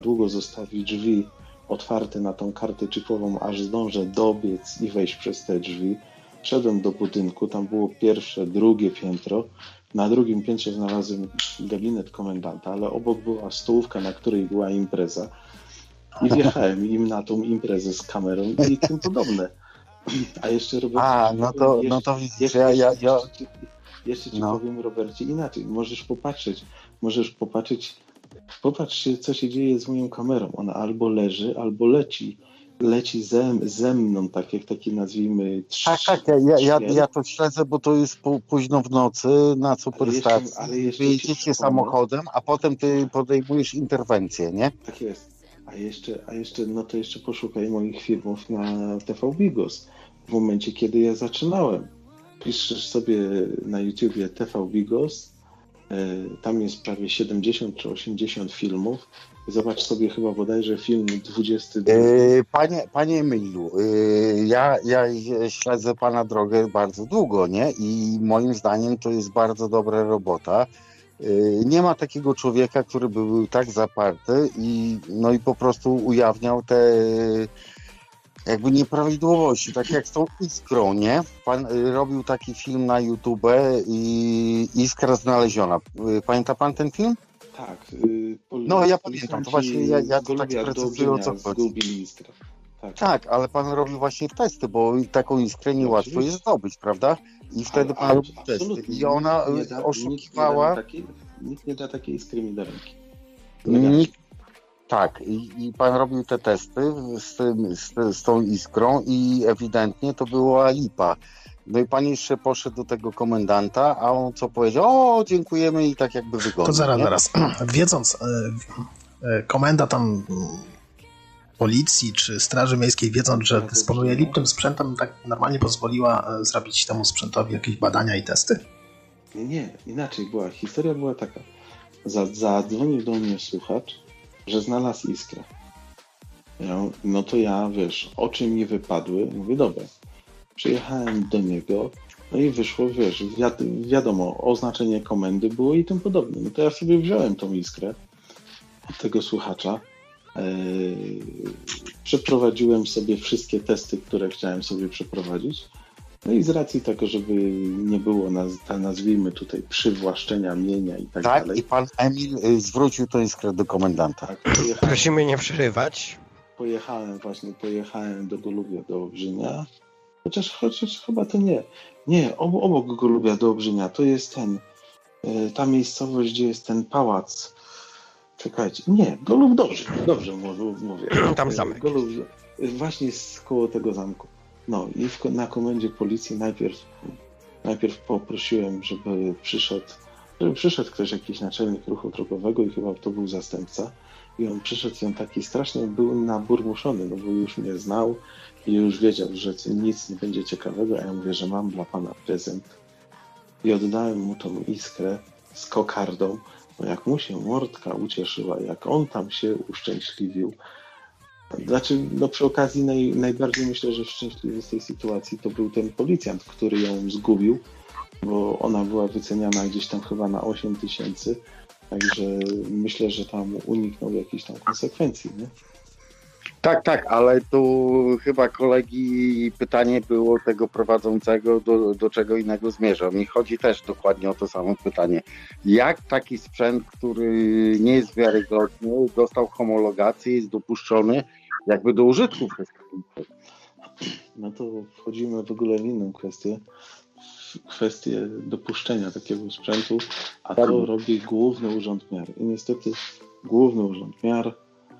długo zostawi drzwi otwarte na tą kartę chipową, aż zdążę dobiec i wejść przez te drzwi. Wszedłem do budynku, tam było pierwsze, drugie piętro. Na drugim piętrze znalazłem gabinet komendanta, ale obok była stołówka, na której była impreza. I wjechałem im na tą imprezę z kamerą i tym podobne. A jeszcze Robert, widzisz, jeszcze ci powiem, Robercie, inaczej. Możesz popatrz się, co się dzieje z moją kamerą. Ona albo leży, albo leci ze mną, tak jak taki, nazwijmy... Ja to śledzę, bo to jest późno w nocy na Superstacji. Wyjedziecie samochodem, a potem ty podejmujesz interwencję, nie? Tak jest. A jeszcze, no to jeszcze poszukaj moich filmów na TV Bigos. W momencie, kiedy ja zaczynałem. Piszesz sobie na YouTubie TV Bigos, tam jest prawie 70 czy 80 filmów. Zobacz sobie chyba bodajże film 22. Panie Emilu, ja śledzę pana drogę bardzo długo, nie? I moim zdaniem to jest bardzo dobra robota. Nie ma takiego człowieka, który by był tak zaparty i po prostu ujawniał te jakby nieprawidłowości, tak jak z tą Iskrą, nie? Pan robił taki film na YouTube i Iskra znaleziona. Pamięta pan ten film? Tak. Ja pamiętam, to właśnie ja to tak precyzuję, o co chodzi. Tak, ale pan robił właśnie testy, bo taką iskrę niełatwo jest zdobyć, prawda? I wtedy pan robił testy. I ona oszukiwała... Nikt nie da takiej iskry mi do ręki. Tak, i pan robił te testy z tą iskrą i ewidentnie to była lipa. No i pan jeszcze poszedł do tego komendanta, a on co powiedział? O, dziękujemy i tak jakby wygodnie. To zaraz. Wiedząc, komenda tam policji czy Straży Miejskiej, wiedząc, że dysponuje lipnym sprzętem, tak normalnie pozwoliła zrobić temu sprzętowi jakieś badania i testy? Nie, inaczej była. Historia była taka. Zadzwonił do mnie słuchacz, że znalazł iskrę. No to ja, oczy mi wypadły. Mówię, dobra. Przyjechałem do niego, no i wyszło, wiadomo, oznaczenie komendy było i tym podobne. No to ja sobie wziąłem tą iskrę od tego słuchacza. Przeprowadziłem sobie wszystkie testy, które chciałem sobie przeprowadzić. No i z racji tego, żeby nie było, nazwijmy tutaj, przywłaszczenia mienia i tak dalej. Tak, i pan Emil zwrócił tę iskrę do komendanta. Tak, prosimy nie przerywać. Pojechałem do Golubia, do Obrzynia. Chociaż chyba to nie. Nie, obok Golubia do Obrzynia to jest ta miejscowość, gdzie jest ten pałac. Czekajcie, nie, Golub dobrze mówię. Tam zamek. Golub, właśnie jest koło tego zamku. No i na komendzie policji najpierw poprosiłem, żeby przyszedł ktoś, jakiś naczelnik ruchu drogowego i chyba to był zastępca. I on przyszedł i on taki strasznie był naburmuszony, no bo już mnie znał i już wiedział, że nic nie będzie ciekawego, a ja mówię, że mam dla pana prezent. I oddałem mu tą iskrę z kokardą, bo jak mu się mordka ucieszyła, jak on tam się uszczęśliwił. Znaczy, przy okazji najbardziej myślę, że szczęśliwy z tej sytuacji to był ten policjant, który ją zgubił, bo ona była wyceniana gdzieś tam chyba na 8 000, także myślę, że tam uniknął jakichś tam konsekwencji, nie? Tak, ale tu chyba kolegi pytanie było tego prowadzącego, do czego innego zmierza. Mi chodzi też dokładnie o to samo pytanie. Jak taki sprzęt, który nie jest wiarygodny, dostał homologację, jest dopuszczony jakby do użytku? No to wchodzimy w ogóle w inną kwestię dopuszczenia takiego sprzętu, a to robi Główny Urząd Miar. I niestety Główny Urząd Miar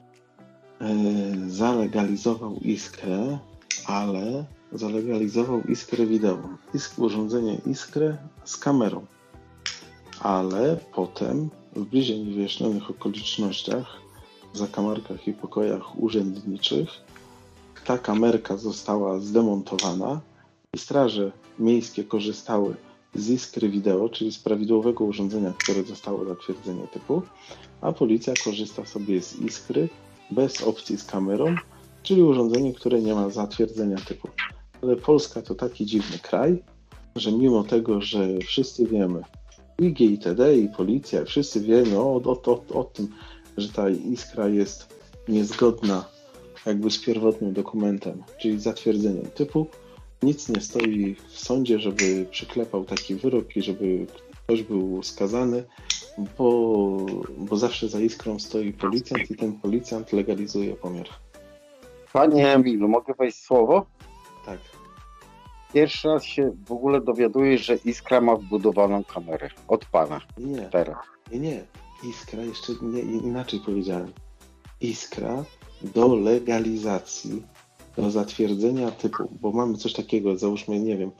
zalegalizował iskrę, ale zalegalizował iskrę wideo. Urządzenie iskrę z kamerą. Ale potem w bliżej niewyjaśnionych okolicznościach, w zakamarkach i pokojach urzędniczych, ta kamerka została zdemontowana i straże miejskie korzystały z iskry wideo, czyli z prawidłowego urządzenia, które dostało zatwierdzenie typu, a policja korzysta sobie z iskry bez opcji z kamerą, czyli urządzenie, które nie ma zatwierdzenia typu. Ale Polska to taki dziwny kraj, że mimo tego, że wszyscy wiemy, i GITD, i policja, wszyscy wiemy o tym, że ta iskra jest niezgodna jakby z pierwotnym dokumentem, czyli zatwierdzeniem typu, nic nie stoi w sądzie, żeby przyklepał taki wyrok i żeby ktoś był skazany, bo zawsze za iskrą stoi policjant i ten policjant legalizuje pomiar. Panie Emilu, mogę wejść słowo? Tak. Pierwszy raz się w ogóle dowiaduję, że Iskra ma wbudowaną kamerę. Od pana. Nie. Teraz. Nie. Iskra, jeszcze nie, inaczej powiedziałem. Iskra do legalizacji, do zatwierdzenia typu, bo mamy coś takiego, załóżmy, nie wiem,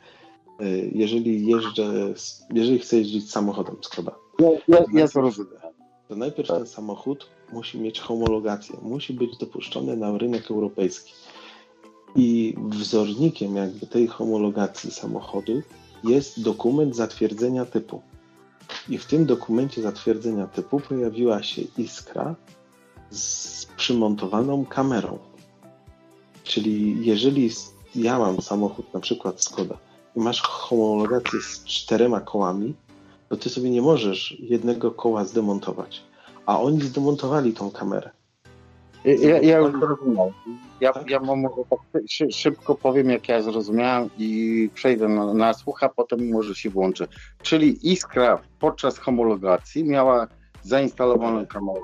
jeżeli chcę jeździć samochodem, Skoda. Ja to rozumiem. To najpierw ten samochód musi mieć homologację, musi być dopuszczony na rynek europejski. I wzornikiem jakby tej homologacji samochodu jest dokument zatwierdzenia typu. I w tym dokumencie zatwierdzenia typu pojawiła się iskra z przymontowaną kamerą. Czyli jeżeli ja mam samochód, na przykład Skoda, i masz homologację z 4 kołami, to ty sobie nie możesz jednego koła zdemontować. A oni zdemontowali tą kamerę. Ja już rozumiem. Ja może tak szybko powiem, jak ja zrozumiałem i przejdę na słuch, a potem może się włączę. Czyli Iskra podczas homologacji miała zainstalowaną kamerę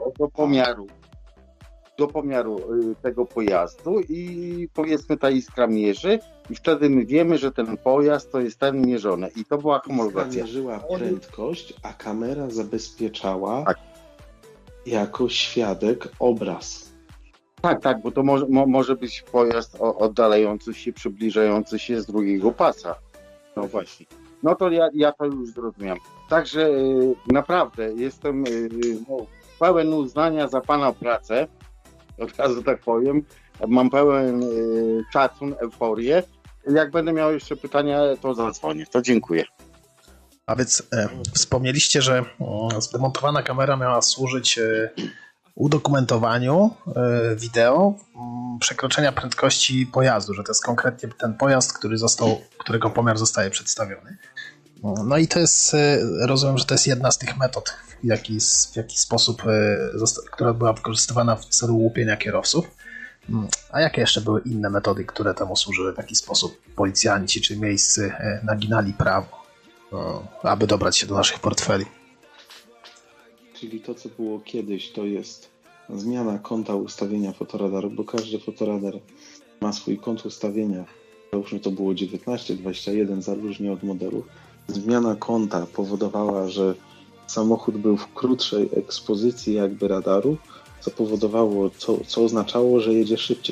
do pomiaru tego pojazdu i powiedzmy ta Iskra mierzy i wtedy my wiemy, że ten pojazd to jest ten mierzony i to była homologacja. Iskra mierzyła prędkość, a kamera zabezpieczała jako świadek obraz. Tak, bo to może być pojazd oddalający się, przybliżający się z drugiego pasa. No właśnie. No to ja to już zrozumiałem. Także naprawdę jestem pełen uznania za pana pracę. Od razu tak powiem. Mam pełen szacun, euforię. Jak będę miał jeszcze pytania, to zadzwonię. To dziękuję. A więc wspomnieliście, że zdemontowana kamera miała służyć udokumentowaniu wideo przekroczenia prędkości pojazdu, że to jest konkretnie ten pojazd, którego pomiar zostaje przedstawiony. No i to jest, rozumiem, że to jest jedna z tych metod, w jaki sposób, która była wykorzystywana w celu łupienia kierowców. A jakie jeszcze były inne metody, które temu służyły, w jaki sposób policjanci czy miejscy naginali prawo, aby dobrać się do naszych portfeli? Czyli to, co było kiedyś, to jest zmiana kąta ustawienia fotoradaru, bo każdy fotoradar ma swój kąt ustawienia. Załóżmy, to było 19, 21, zależnie od modelu. Zmiana kąta powodowała, że samochód był w krótszej ekspozycji jakby radaru, co powodowało, co oznaczało, że jedzie szybciej.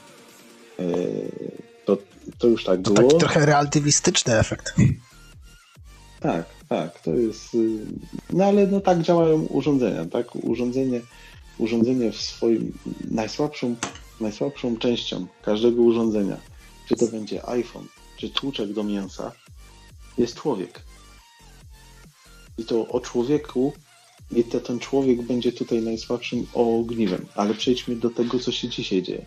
To już tak było. To taki trochę relatywistyczny efekt. Tak, to jest... No ale no tak działają urządzenia, tak? Urządzenie w swoim... Najsłabszą częścią każdego urządzenia, czy to będzie iPhone, czy tłuczek do mięsa, jest człowiek. I to o człowieku, i ten człowiek będzie tutaj najsłabszym ogniwem. Ale przejdźmy do tego, co się dzisiaj dzieje.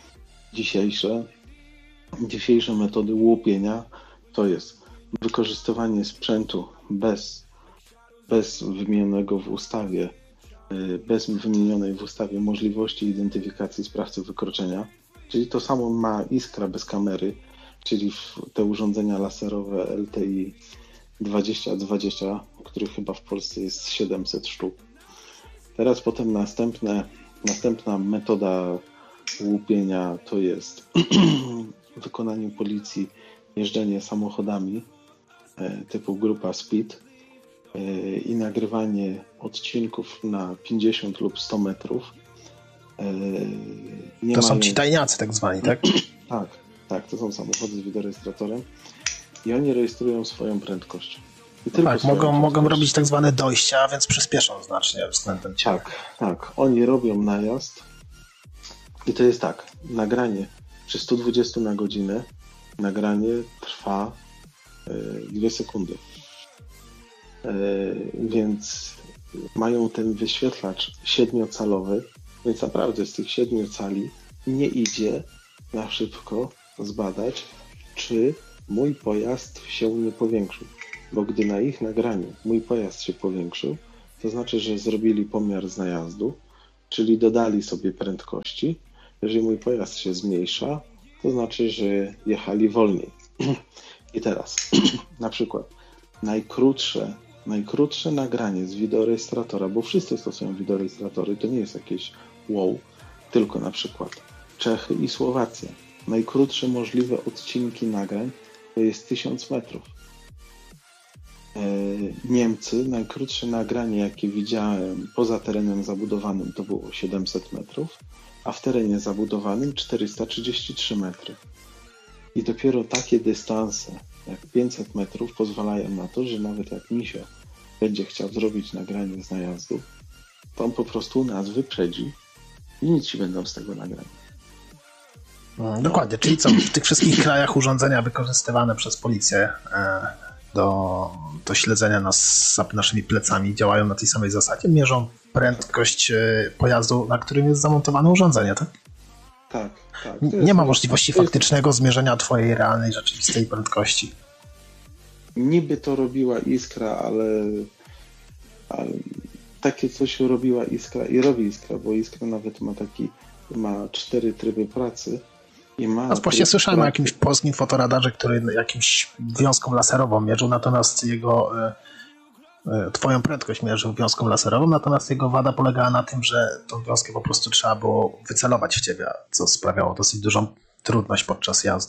Dzisiejsze metody łupienia to jest wykorzystywanie sprzętu bez wymienionego w ustawie, bez wymienionej w ustawie możliwości identyfikacji sprawcy wykroczenia. Czyli to samo ma Iskra bez kamery, czyli te urządzenia laserowe LTI 2020, których chyba w Polsce jest 700 sztuk. Teraz potem następna metoda łupienia to jest w wykonaniu policji jeżdżenie samochodami typu grupa Speed i nagrywanie odcinków na 50 lub 100 metrów. To są ci tajniacy tak zwani, tak? Tak, to są samochody z wideorejestratorem i oni rejestrują swoją prędkość. Tak, mogą robić tak zwane dojścia, więc przyspieszą znacznie względem ciebie. Tak, oni robią najazd i to jest tak, nagranie przy 120 na godzinę, nagranie trwa 2 sekundy. Więc mają ten wyświetlacz 7-calowy, więc naprawdę z tych 7 cali nie idzie na szybko zbadać, czy mój pojazd się nie powiększył. Bo gdy na ich nagraniu mój pojazd się powiększył, to znaczy, że zrobili pomiar z najazdu, czyli dodali sobie prędkości. Jeżeli mój pojazd się zmniejsza, to znaczy, że jechali wolniej. I teraz na przykład najkrótsze nagranie z wideorejestratora, bo wszyscy stosują wideorejestratory, to nie jest jakieś wow, tylko na przykład Czechy i Słowacja. Najkrótsze możliwe odcinki nagrań to jest 1000 metrów. Niemcy, najkrótsze nagranie, jakie widziałem poza terenem zabudowanym, to było 700 metrów, a w terenie zabudowanym 433 metry. I dopiero takie dystanse, jak 500 metrów, pozwalają na to, że nawet jak misio będzie chciał zrobić nagranie z najazdu, to on po prostu nas wyprzedzi i nic ci będą z tego nagrania. Dokładnie, czyli co, w tych wszystkich krajach urządzenia wykorzystywane przez policję do śledzenia nas za naszymi plecami działają na tej samej zasadzie, mierzą prędkość pojazdu, na którym jest zamontowane urządzenie, tak? Tak. Nie ma możliwości faktycznego zmierzenia twojej realnej, rzeczywistej prędkości. Niby to robiła Iskra, ale takie coś robiła Iskra i robi Iskra, bo Iskra nawet ma 4 tryby pracy. Właśnie słyszałem o jakimś polskim fotoradarze, który jakimś wiązką laserową mierzył, natomiast twoją prędkość mierzył wiązką laserową, natomiast jego wada polegała na tym, że tą wiązkę po prostu trzeba było wycelować w ciebie, co sprawiało dosyć dużą trudność podczas jazdy.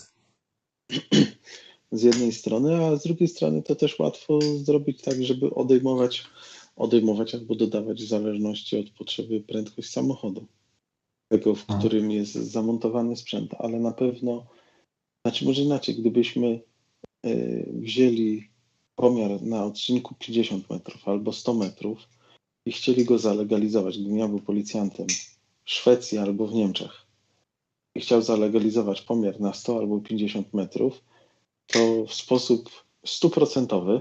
Z jednej strony, a z drugiej strony to też łatwo zrobić tak, żeby odejmować albo dodawać w zależności od potrzeby prędkość samochodu, tego, w którym jest zamontowany sprzęt, ale na pewno, może inaczej, gdybyśmy wzięli pomiar na odcinku 50 metrów albo 100 metrów i chcieli go zalegalizować, gdybym ja był policjantem w Szwecji albo w Niemczech i chciał zalegalizować pomiar na 100 albo 50 metrów, to w sposób 100%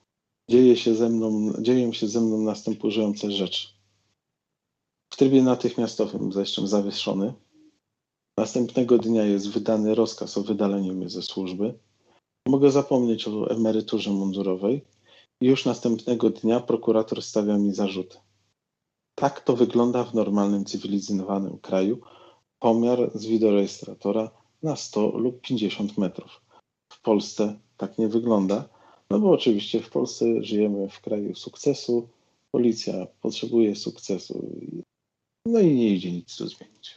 dzieją się ze mną następujące rzeczy. W trybie natychmiastowym zostałem zawieszony. Następnego dnia jest wydany rozkaz o wydaleniu mnie ze służby. Mogę zapomnieć o emeryturze mundurowej i już następnego dnia prokurator stawia mi zarzuty. Tak to wygląda w normalnym, cywilizowanym kraju. Pomiar z wideorejestratora na 100 lub 50 metrów. W Polsce tak nie wygląda, no bo oczywiście w Polsce żyjemy w kraju sukcesu, policja potrzebuje sukcesu, no i nie idzie nic tu zmienić.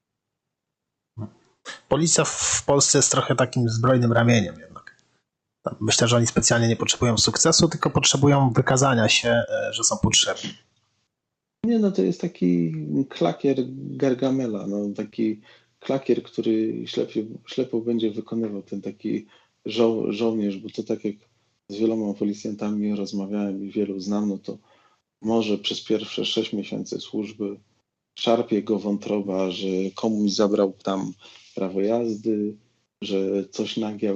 Policja w Polsce jest trochę takim zbrojnym ramieniem jednak. Myślę, że oni specjalnie nie potrzebują sukcesu, tylko potrzebują wykazania się, że są potrzebni. Nie, no to jest taki klakier Gargamela, taki klakier, który ślepo będzie wykonywał, ten taki żołnierz, bo to tak jak z wieloma policjantami rozmawiałem i wielu znam, no to może przez pierwsze 6 miesięcy służby szarpie go wątroba, że komuś zabrał tam prawo jazdy, że coś nagiął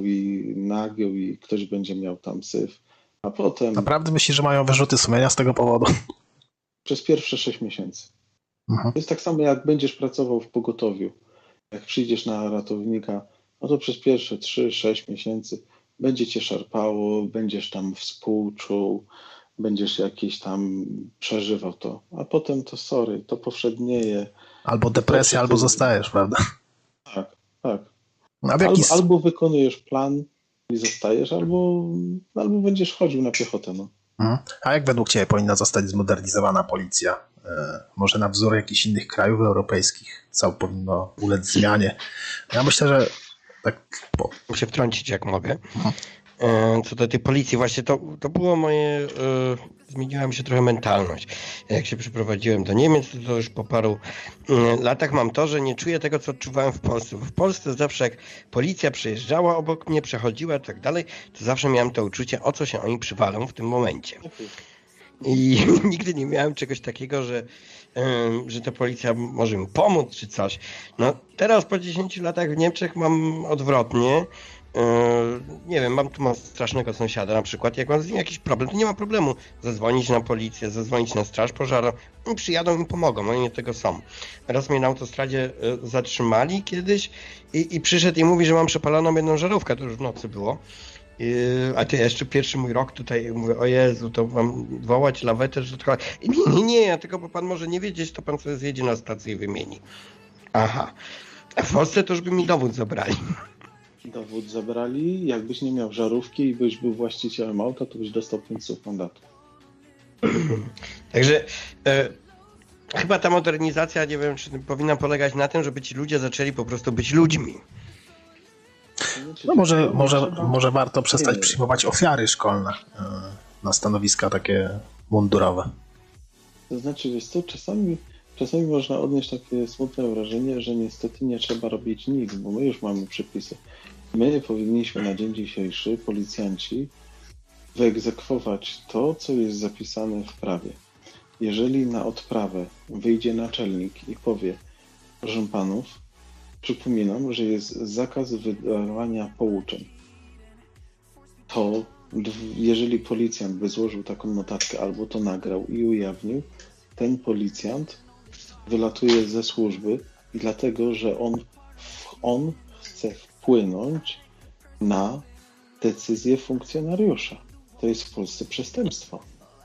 i ktoś będzie miał tam syf, a potem... Naprawdę myślisz, że mają wyrzuty sumienia z tego powodu? Przez pierwsze 6 miesięcy. To jest tak samo, jak będziesz pracował w pogotowiu. Jak przyjdziesz na ratownika, no to przez pierwsze 3-6 miesięcy będzie cię szarpało, będziesz tam współczuł, będziesz jakieś tam przeżywał to, a potem to to powszednieje. Albo depresja, albo zostajesz, prawda? Tak. Albo wykonujesz plan i zostajesz, albo będziesz chodził na piechotę. No. A jak według Ciebie powinna zostać zmodernizowana policja? Może na wzór jakichś innych krajów europejskich? Co powinno ulec zmianie? Ja myślę, że tak... Muszę wtrącić, jak mogę. Co do tej policji, właśnie to było moje... Zmieniła mi się trochę mentalność. Jak się przeprowadziłem do Niemiec, to już po paru latach mam to, że nie czuję tego, co odczuwałem w Polsce. Bo w Polsce zawsze jak policja przejeżdżała obok mnie, przechodziła i tak dalej, to zawsze miałem to uczucie, o co się oni przywalą w tym momencie. I nigdy nie miałem czegoś takiego, że ta policja może mi pomóc czy coś. No teraz po 10 latach w Niemczech mam odwrotnie. Nie wiem, mam strasznego sąsiada na przykład, jak mam z nim jakiś problem, to nie ma problemu zadzwonić na policję, zadzwonić na straż pożarną, oni przyjadą i pomogą, oni nie tego są. Raz mnie na autostradzie zatrzymali kiedyś i przyszedł i mówi, że mam przepaloną jedną żarówkę, to już w nocy było. A ty jeszcze pierwszy mój rok tutaj mówię, o Jezu, to mam wołać lawetę, że trochę... Nie, tylko bo pan może nie wiedzieć, to pan sobie zjedzie na stację i wymieni. Aha. A w Polsce to już by mi dowód zabrali. Dowód zabrali, jakbyś nie miał żarówki i byś był właścicielem auta, to byś dostał 500 mandatu. Także chyba ta modernizacja, nie wiem, czy powinna polegać na tym, żeby ci ludzie zaczęli po prostu być ludźmi. No może warto przestać przyjmować ofiary szkolne na stanowiska takie mundurowe. To znaczy, wiesz co, czasami można odnieść takie smutne wrażenie, że niestety nie trzeba robić nic, bo my już mamy przepisy. My powinniśmy na dzień dzisiejszy, policjanci, wyegzekwować to, co jest zapisane w prawie. Jeżeli na odprawę wyjdzie naczelnik i powie, proszę panów, przypominam, że jest zakaz wydawania pouczeń, to jeżeli policjant by złożył taką notatkę albo to nagrał i ujawnił, ten policjant wylatuje ze służby i dlatego, że on chce wpłynąć na decyzję funkcjonariusza. To jest w Polsce przestępstwo.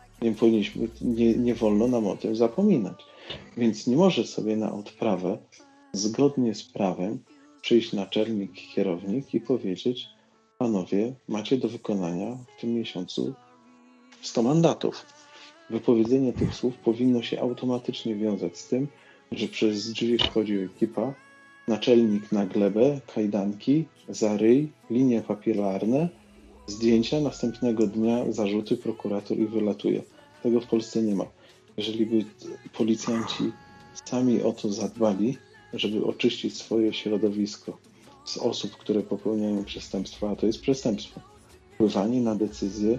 Nie wolno nam o tym zapominać. Więc nie może sobie na odprawę zgodnie z prawem przyjść naczelnik, kierownik i powiedzieć, panowie, macie do wykonania w tym miesiącu 100 mandatów. Wypowiedzenie tych słów powinno się automatycznie wiązać z tym, że przez drzwi wchodzi ekipa, naczelnik na glebę, kajdanki, za ryj, linie papilarne, zdjęcia, następnego dnia zarzuty, prokurator i wylatuje. Tego w Polsce nie ma. Jeżeli by policjanci sami o to zadbali, żeby oczyścić swoje środowisko z osób, które popełniają przestępstwa, a to jest przestępstwo. Wpływanie na decyzję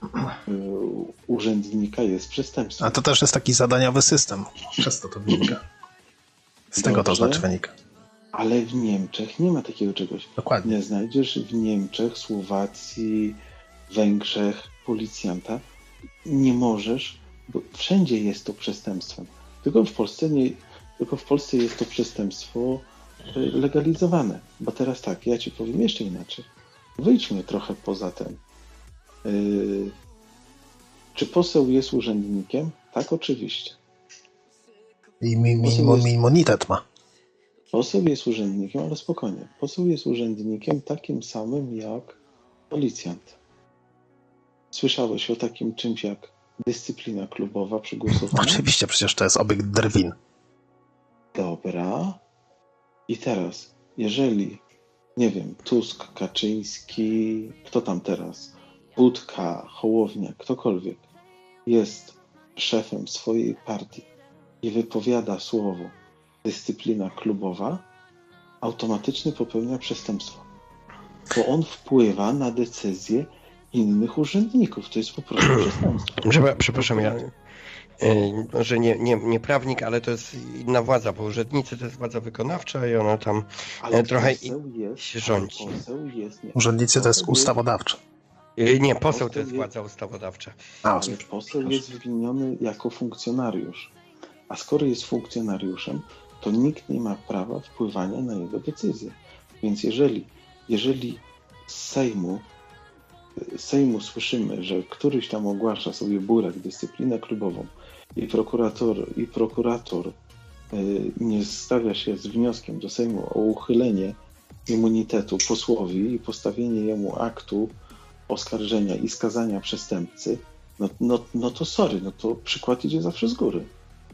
urzędnika jest przestępstwem. A to też jest taki zadaniowy system. Przez to wynika. Z tego to znaczy wynika. Ale w Niemczech nie ma takiego czegoś. Dokładnie. Nie znajdziesz w Niemczech, Słowacji, Węgrzech policjanta. Nie możesz, bo wszędzie jest to przestępstwem. Tylko w Polsce jest to przestępstwo legalizowane. Bo teraz tak, ja ci powiem jeszcze inaczej. Wyjdźmy trochę poza ten. Czy poseł jest urzędnikiem? Tak, oczywiście. I immunitet ma. Poseł jest urzędnikiem, ale spokojnie. Poseł jest urzędnikiem takim samym jak policjant. Słyszałeś o takim czymś jak dyscyplina klubowa przy głosowaniu? Oczywiście, przecież to jest obieg drwin. Dobra. I teraz, jeżeli, nie wiem, Tusk, Kaczyński, kto tam teraz, Budka, Hołownia, ktokolwiek jest szefem swojej partii i wypowiada słowo dyscyplina klubowa, automatycznie popełnia przestępstwo. Bo on wpływa na decyzje innych urzędników. To jest po prostu przestępstwo. Przepraszam, ja że nie prawnik, ale to jest inna władza, bo urzędnicy to jest władza wykonawcza i ona tam trochę się rządzi. Urzędnicy to jest ustawodawcze. Nie, poseł to jest władza ustawodawcza. Poseł jest wymieniony jako funkcjonariusz. A skoro jest funkcjonariuszem, to nikt nie ma prawa wpływania na jego decyzje. Więc jeżeli z Sejmu słyszymy, że któryś tam ogłasza sobie burek, dyscyplinę klubową i prokurator nie stawia się z wnioskiem do Sejmu o uchylenie immunitetu posłowi i postawienie jemu aktu oskarżenia i skazania przestępcy, to sorry, to przykład idzie zawsze z góry.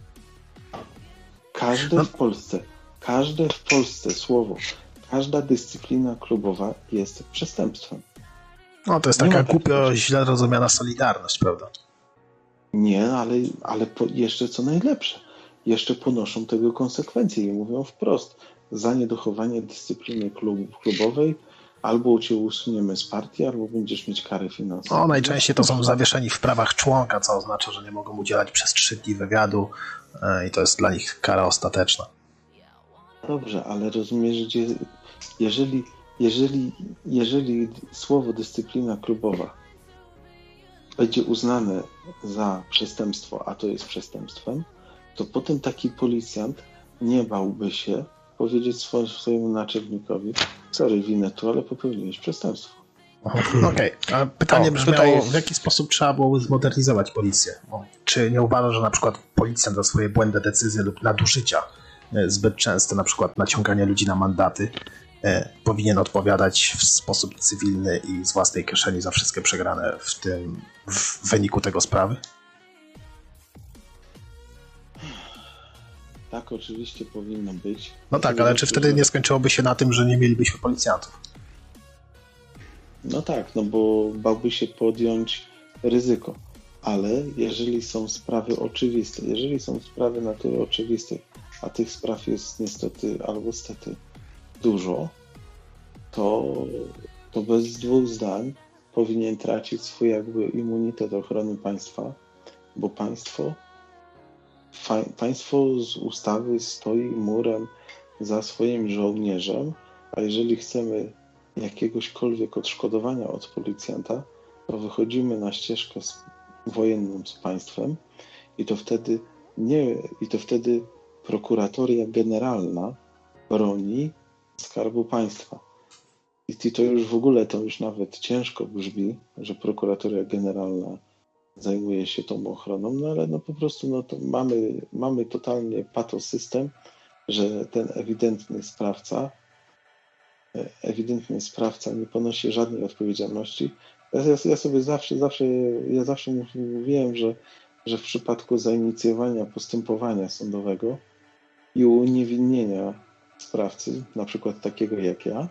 Każde w Polsce słowo, każda dyscyplina klubowa jest przestępstwem. No to jest taka głupio źle rozumiana solidarność, prawda? Nie, ale jeszcze co najlepsze. Jeszcze ponoszą tego konsekwencje i mówią wprost. Za niedochowanie dyscypliny klubowej albo cię usuniemy z partii, albo będziesz mieć kary finansowe. No, najczęściej to są zawieszeni w prawach członka, co oznacza, że nie mogą udzielać przez 3 dni wywiadu i to jest dla nich kara ostateczna. Dobrze, ale rozumiesz, że jeżeli słowo dyscyplina klubowa będzie uznane za przestępstwo, a to jest przestępstwem, to potem taki policjant nie bałby się powiedzieć swojemu naczelnikowi: sorry, winę tu, ale popełniłeś przestępstwo. Okej, a pytanie brzmiało, w jaki sposób trzeba byłoby zmodernizować policję? Czy nie uważa, że na przykład policjant za swoje błędne decyzje lub nadużycia zbyt często, na przykład naciąganie ludzi na mandaty, powinien odpowiadać w sposób cywilny i z własnej kieszeni za wszystkie przegrane w wyniku tego sprawy? Tak, oczywiście powinno być. No tak, ale czy wtedy nie skończyłoby się na tym, że nie mielibyśmy policjantów? No tak, no bo bałby się podjąć ryzyko. Ale jeżeli są sprawy oczywiste, jeżeli są sprawy natury oczywistej, a tych spraw jest niestety albo stety dużo, to bez dwóch zdań powinien tracić swój jakby immunitet ochrony państwa, bo państwo z ustawy stoi murem za swoim żołnierzem, a jeżeli chcemy jakiegośkolwiek odszkodowania od policjanta, to wychodzimy na ścieżkę wojenną z państwem i to wtedy prokuratoria generalna broni Skarbu Państwa. I to już w ogóle, to już nawet ciężko brzmi, że prokuratoria generalna zajmuje się tą ochroną, no ale no po prostu no to mamy totalnie patosystem, że ten ewidentny sprawca nie ponosi żadnej odpowiedzialności. Ja sobie zawsze mówiłem, że w przypadku zainicjowania postępowania sądowego i uniewinnienia sprawcy, na przykład takiego jak ja,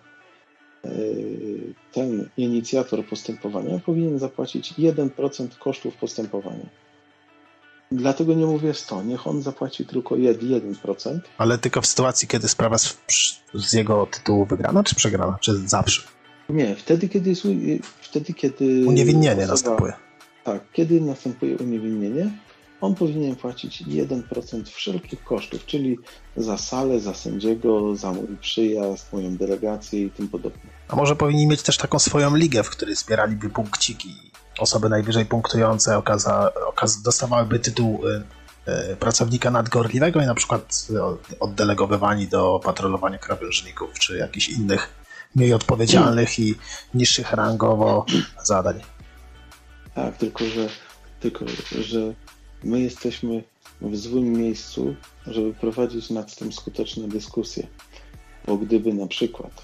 ten inicjator postępowania powinien zapłacić 1% kosztów postępowania. Dlatego nie mówię 100, niech on zapłaci tylko 1%. Ale tylko w sytuacji, kiedy sprawa jest z jego tytułu wygrana czy przegrana, czy zawsze? Nie, wtedy kiedy uniewinnienie następuje. Tak, kiedy następuje uniewinnienie, on powinien płacić 1% wszelkich kosztów, czyli za salę, za sędziego, za mój przyjazd, moją delegację i tym podobne. A może powinni mieć też taką swoją ligę, w której zbieraliby punkciki. Osoby najwyżej punktujące dostawałyby tytuł pracownika nadgorliwego i na przykład oddelegowywani do patrolowania krawężników czy jakichś innych mniej odpowiedzialnych i niższych rangowo zadań. Tak, tylko że my jesteśmy w złym miejscu, żeby prowadzić nad tym skuteczne dyskusje. Bo gdyby na przykład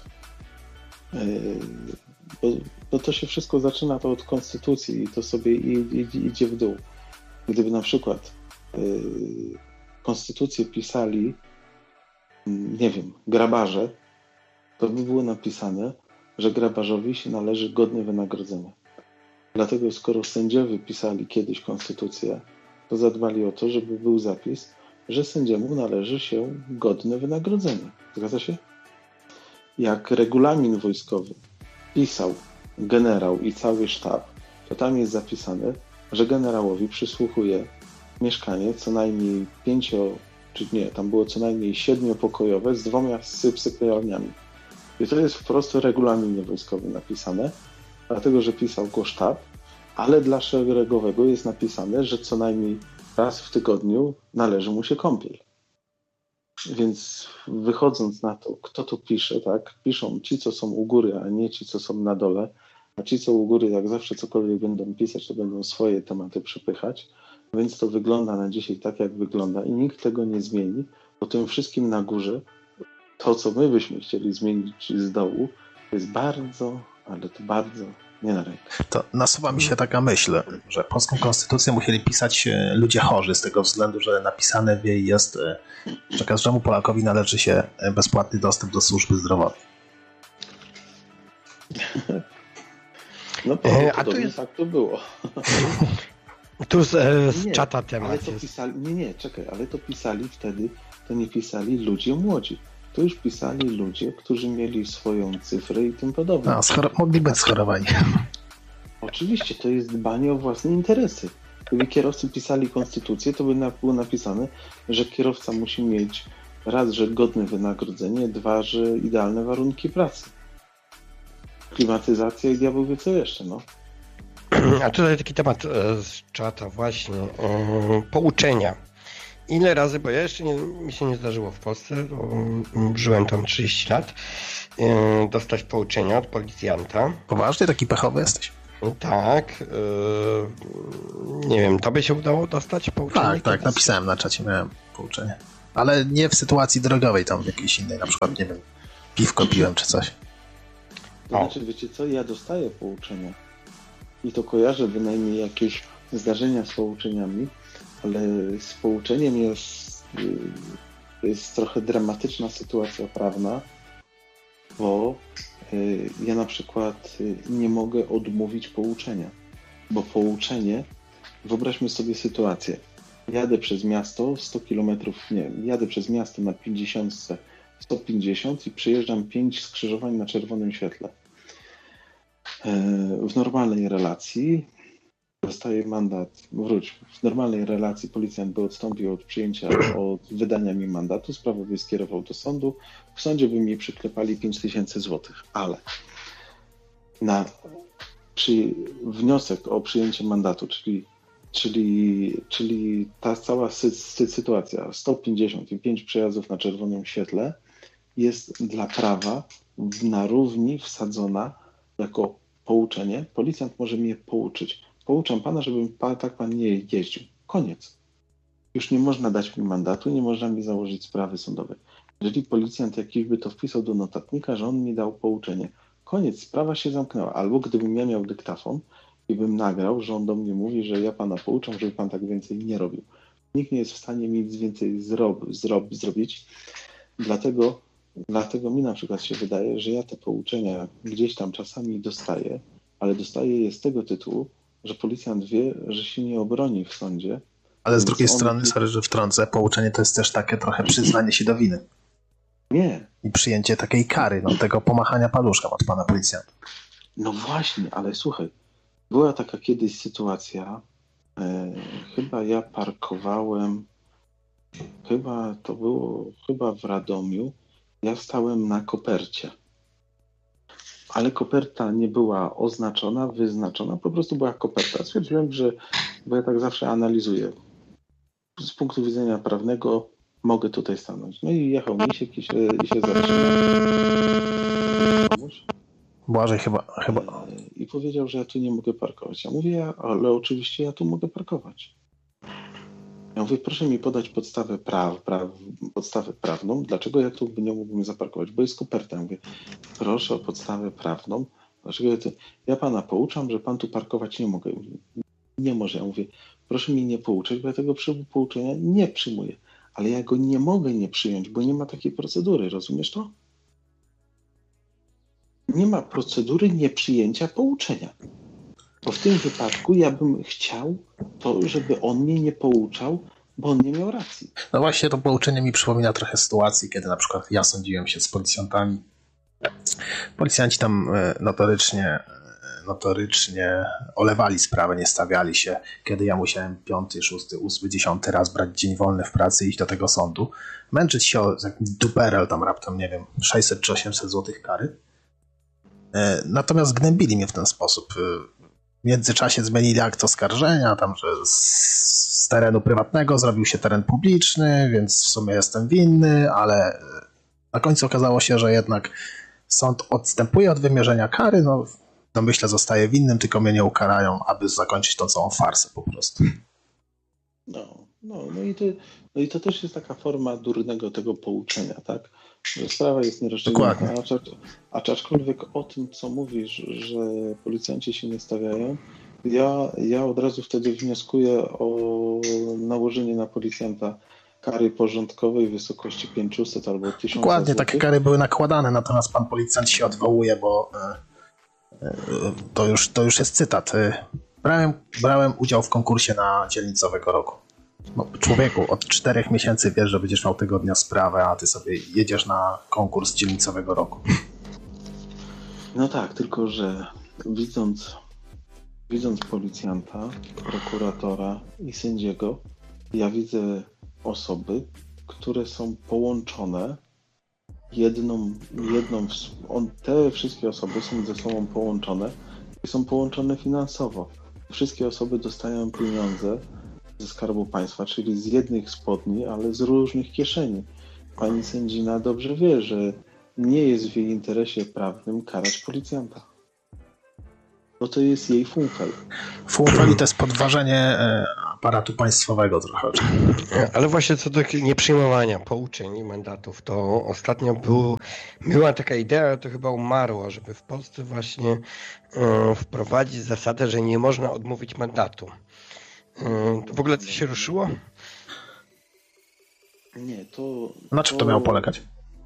bo to się wszystko zaczyna to od konstytucji i to sobie idzie w dół. Gdyby na przykład konstytucję pisali, nie wiem, grabarze, to by było napisane, że grabarzowi się należy godne wynagrodzenie. Dlatego skoro sędziowie pisali kiedyś konstytucję, to zadbali o to, żeby był zapis, że sędziemu należy się godne wynagrodzenie. Zgadza się? Jak regulamin wojskowy pisał generał i cały sztab, to tam jest zapisane, że generałowi przysługuje mieszkanie co najmniej tam było co najmniej 7-pokojowe z 2 sypialniami. I to jest wprost w regulaminie wojskowym napisane, dlatego że pisał go sztab, ale dla szeregowego jest napisane, że co najmniej raz w tygodniu należy mu się kąpiel. Więc wychodząc na to, kto to pisze, tak? Piszą ci, co są u góry, a nie ci, co są na dole. A ci, co u góry, jak zawsze cokolwiek będą pisać, to będą swoje tematy przepychać. Więc to wygląda na dzisiaj tak, jak wygląda i nikt tego nie zmieni. Po tym wszystkim na górze, to, co my byśmy chcieli zmienić z dołu, to jest bardzo, ale to bardzo nie na rękę. To nasuwa mi się taka myśl, że polską konstytucję musieli pisać ludzie chorzy z tego względu, że napisane w jej jest, że każdemu Polakowi należy się bezpłatny dostęp do służby zdrowotnej. No a tu jest... tak to było. Tu z czata temat ale to jest. Pisali, ale to pisali wtedy, to nie pisali ludzie młodzi. To już pisali ludzie, którzy mieli swoją cyfrę i tym podobne. Mogli być schorowani. Oczywiście, to jest dbanie o własne interesy. Gdyby kierowcy pisali konstytucję, to by było napisane, że kierowca musi mieć raz, że godne wynagrodzenie, 2, że idealne warunki pracy. Klimatyzacja i diabeł wie co jeszcze, no. A tutaj taki temat z czata właśnie, pouczenia. ile razy, bo ja jeszcze mi się nie zdarzyło w Polsce, żyłem tam 30 lat, dostać pouczenia od policjanta. Poważnie? Taki pechowy jesteś? Tak. Nie wiem, tobie się udało dostać pouczenie? Tak, napisałem na czacie, miałem pouczenie. Ale nie w sytuacji drogowej, tam jakiejś innej, na przykład, nie wiem, piwko piłem czy coś. To znaczy, wiecie co, ja dostaję pouczenia i to kojarzę bynajmniej jakieś zdarzenia z pouczeniami, ale z pouczeniem jest trochę dramatyczna sytuacja prawna, bo ja na przykład nie mogę odmówić pouczenia, bo pouczenie, wyobraźmy sobie sytuację, jadę przez miasto 100 km, jadę przez miasto na 50, 150 i przejeżdżam 5 skrzyżowań na czerwonym świetle. W normalnej relacji dostaję mandat, w normalnej relacji policjant by odstąpił od wydania mi mandatu, sprawę by skierował do sądu, w sądzie by mi przyklepali 5000 zł, ale wniosek o przyjęcie mandatu, czyli ta cała sytuacja 150 i 5 przejazdów na czerwonym świetle jest dla prawa na równi wsadzona jako pouczenie. Policjant może mnie pouczyć. Pouczam pana, żebym tak pan nie jeździł. Koniec. Już nie można dać mi mandatu, nie można mi założyć sprawy sądowej. Jeżeli policjant jakiś by to wpisał do notatnika, że on mi dał pouczenie. Koniec, sprawa się zamknęła. Albo gdybym ja miał dyktafon i bym nagrał, że on do mnie mówi, że ja pana pouczam, żeby pan tak więcej nie robił. Nikt nie jest w stanie mi nic więcej zrobić. Dlatego mi na przykład się wydaje, że ja te pouczenia gdzieś tam czasami dostaję, ale dostaję je z tego tytułu, że policjant wie, że się nie obroni w sądzie. Ale z drugiej strony, sorry, że wtrącę, pouczenie to jest też takie trochę przyznanie się do winy. Nie. I przyjęcie takiej kary, tego pomachania paluszkiem od pana policjanta. No właśnie, ale słuchaj, była taka kiedyś sytuacja, chyba ja parkowałem, chyba w Radomiu, ja stałem na kopercie. Ale koperta nie była oznaczona, wyznaczona, po prostu była koperta. Stwierdziłem, bo ja tak zawsze analizuję. Z punktu widzenia prawnego mogę tutaj stanąć. No i jechał misiek i się zatrzymał. Błażej chyba. I powiedział, że ja tu nie mogę parkować. Ja mówię, ale oczywiście ja tu mogę parkować. Ja mówię, proszę mi podać podstawę prawną, dlaczego ja tu nie mógłbym zaparkować, bo jest koperta. Ja mówię, proszę o podstawę prawną, dlaczego ja pana pouczam, że pan tu parkować nie mogę. Nie może. Ja mówię, proszę mi nie pouczać, bo ja tego pouczenia nie przyjmuję. Ale ja go nie mogę nie przyjąć, bo nie ma takiej procedury, rozumiesz to? Nie ma procedury nieprzyjęcia pouczenia. Bo w tym wypadku ja bym chciał to, żeby on mnie nie pouczał, bo on nie miał racji. No właśnie to pouczenie mi przypomina trochę sytuacji, kiedy na przykład ja sądziłem się z policjantami. Policjanci tam notorycznie olewali sprawę, nie stawiali się, kiedy ja musiałem 5., 6., 8., 10. raz brać dzień wolny w pracy i iść do tego sądu. Męczyć się o duperel tam raptem, nie wiem, 600 czy 800 złotych kary. Natomiast gnębili mnie w ten sposób. W międzyczasie zmienili akt oskarżenia, tam, że z terenu prywatnego zrobił się teren publiczny, więc w sumie jestem winny, ale na końcu okazało się, że jednak sąd odstępuje od wymierzenia kary, myślę, zostaje winnym, tylko mnie nie ukarają, aby zakończyć tą całą farsę po prostu. No i to też jest taka forma durnego tego pouczenia, tak? Że sprawa jest nierozstrzygnięta, aczkolwiek o tym, co mówisz, że policjanci się nie stawiają, ja od razu wtedy wnioskuję o nałożenie na policjanta kary porządkowej w wysokości 500 albo 1000 Dokładnie, złotych. takie kary były nakładane, natomiast pan policjant się odwołuje, bo to już jest cytat. Brałem udział w konkursie na dzielnicowego roku. No, człowieku, od 4 miesięcy wiesz, że będziesz miał tego dnia sprawę, a ty sobie jedziesz na konkurs dzielnicowego roku. No tak, tylko że widząc policjanta, prokuratora i sędziego, ja widzę osoby, które są połączone te wszystkie osoby są ze sobą połączone i są połączone finansowo. Wszystkie osoby dostają pieniądze ze Skarbu Państwa, czyli z jednych spodni, ale z różnych kieszeni. Pani sędzina dobrze wie, że nie jest w jej interesie prawnym karać policjanta. Bo to jest jej funfel. Funfel to jest podważenie aparatu państwowego trochę. Ale właśnie co do nieprzyjmowania pouczeń i mandatów, to ostatnio była taka idea, to chyba umarło, żeby w Polsce właśnie wprowadzić zasadę, że nie można odmówić mandatu. To w ogóle coś się ruszyło? Nie, to... Na czym to miało polegać?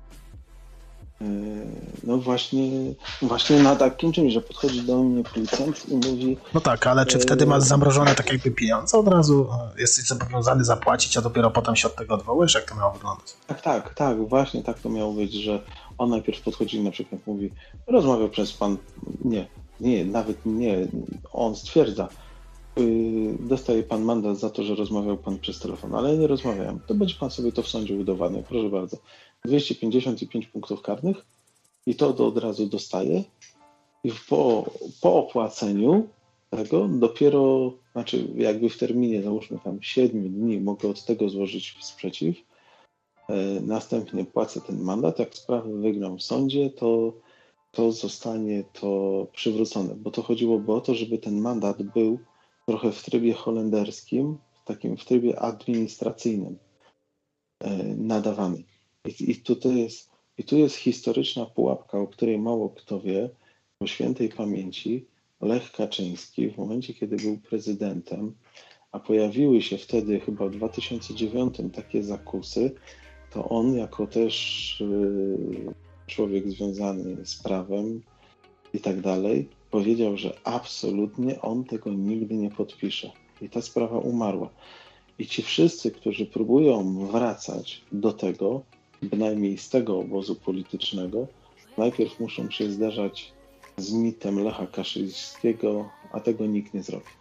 No właśnie na takim czymś, że podchodzi do mnie policjant i mówi... No tak, ale czy wtedy masz zamrożone tak jakby pieniądze od razu? Jesteś zobowiązany zapłacić, a dopiero potem się od tego odwołujesz? Jak to miało wyglądać? Tak, właśnie tak to miało być, że on najpierw podchodzi i na przykład mówi, rozmawiał przez pan... Nie, nawet nie, on stwierdza, dostaje pan mandat za to, że rozmawiał pan przez telefon, ale ja nie rozmawiałem. To będzie pan sobie to w sądzie udowadniał, proszę bardzo. 255 punktów karnych i to od razu dostaje i po opłaceniu tego dopiero, znaczy jakby w terminie załóżmy tam 7 dni mogę od tego złożyć sprzeciw, następnie płacę ten mandat, jak sprawę wygram w sądzie, to zostanie to przywrócone, bo to chodziłoby o to, żeby ten mandat był trochę w trybie holenderskim, takim w trybie administracyjnym nadawany. I tu jest historyczna pułapka, o której mało kto wie, bo świętej pamięci Lech Kaczyński w momencie, kiedy był prezydentem, a pojawiły się wtedy chyba w 2009 takie zakusy, to on jako też człowiek związany z prawem i tak dalej, powiedział, że absolutnie on tego nigdy nie podpisze. I ta sprawa umarła. I ci wszyscy, którzy próbują wracać do tego, bynajmniej z tego obozu politycznego, najpierw muszą się zderzać z mitem Lecha Kaczyńskiego, a tego nikt nie zrobi.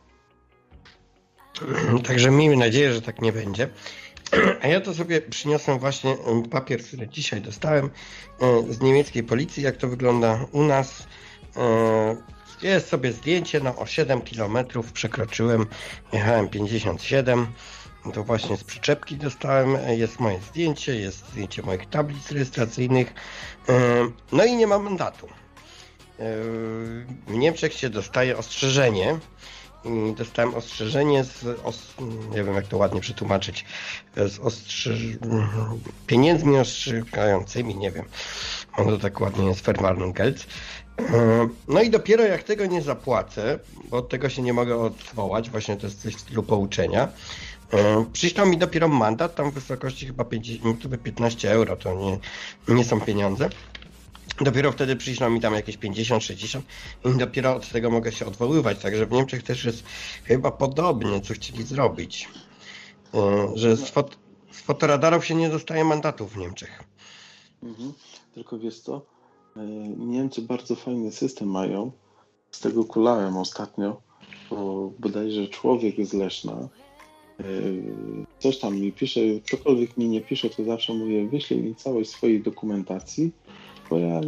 Także miejmy nadzieję, że tak nie będzie. A ja to sobie przyniosłem właśnie papier, który dzisiaj dostałem z niemieckiej policji, jak to wygląda u nas. Jest sobie zdjęcie, o 7 km przekroczyłem, jechałem 57, to właśnie z przyczepki dostałem, jest moje zdjęcie, jest zdjęcie moich tablic rejestracyjnych, no i nie ma mandatu. W Niemczech się dostaje ostrzeżenie i dostałem ostrzeżenie nie wiem jak to ładnie przetłumaczyć, pieniędzmi ostrzegającymi, nie wiem, to tak ładnie jest Verwarnungsgeld. No i dopiero jak tego nie zapłacę, bo od tego się nie mogę odwołać, właśnie to jest coś w stylu pouczenia, przyślą mi dopiero mandat, tam w wysokości chyba 15 euro, to nie są pieniądze. Dopiero wtedy przyślą mi tam jakieś 50, 60 i dopiero od tego mogę się odwoływać. Także w Niemczech też jest chyba podobnie, co chcieli zrobić. Że z fotoradarów się nie dostaje mandatów w Niemczech. Tylko wiesz co, Niemcy bardzo fajny system mają. Z tego kulałem ostatnio, bo bodajże człowiek z Leszna coś tam mi pisze, ktokolwiek mi nie pisze, to zawsze mówię, wyślij mi całość swojej dokumentacji, bo ja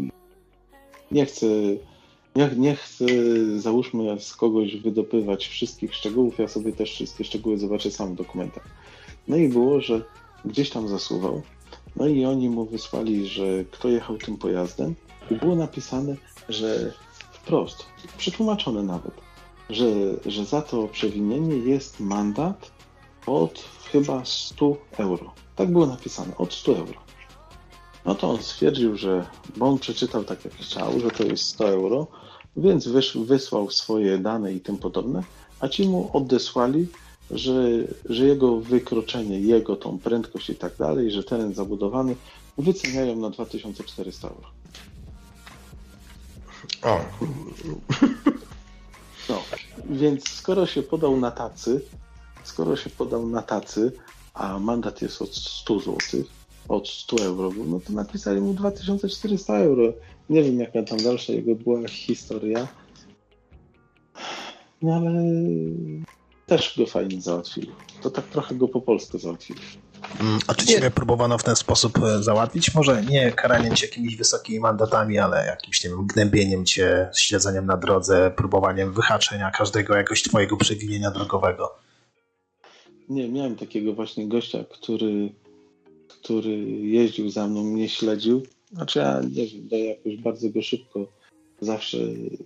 nie chcę, załóżmy, z kogoś wydopywać wszystkich szczegółów, ja sobie też wszystkie szczegóły zobaczę sam w dokumentach. No i było, że gdzieś tam zasuwał, no i oni mu wysłali, że kto jechał tym pojazdem i było napisane, że wprost, przetłumaczone nawet, że za to przewinienie jest mandat od chyba 100 euro. Tak było napisane, od 100 euro. No to on stwierdził, bo on przeczytał tak jak chciał, że to jest 100 euro, więc wysłał swoje dane i tym podobne, a ci mu odesłali, że jego wykroczenie, jego tą prędkość i tak dalej, że teren zabudowany wyceniają na 2400 euro. O. No, więc skoro się podał na tacy, a mandat jest od 100 zł, od 100 euro, no to napisali mu 2400 euro. Nie wiem, jaka tam dalsza jego była historia, no ale też go fajnie załatwili. To tak trochę go po polsku załatwili. A czy Ciebie próbowano w ten sposób załatwić? Może nie karaniem Cię jakimiś wysokimi mandatami, ale jakimś, nie wiem, gnębieniem Cię, śledzeniem na drodze, próbowaniem wyhaczenia każdego jakoś Twojego przewinienia drogowego? miałem takiego właśnie gościa, który jeździł za mną, mnie śledził. Znaczy ja nie wiem, ja jakoś bardzo go szybko zawsze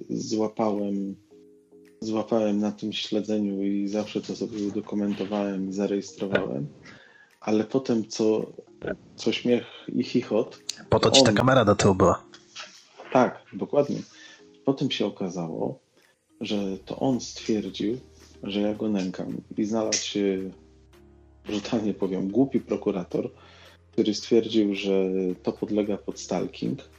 złapałem na tym śledzeniu i zawsze to sobie udokumentowałem i zarejestrowałem. Ale potem co śmiech i chichot. Po to ci ta kamera do tyłu była. Tak, dokładnie. Potem się okazało, że to on stwierdził, że ja go nękam i znalazł się, brutalnie powiem, głupi prokurator, który stwierdził, że to podlega pod stalking.